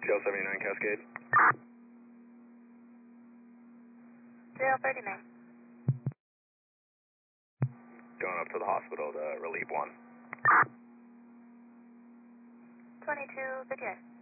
Jail 79 Cascade. Jail 39. Going up to the hospital to relieve 1. 22, good year.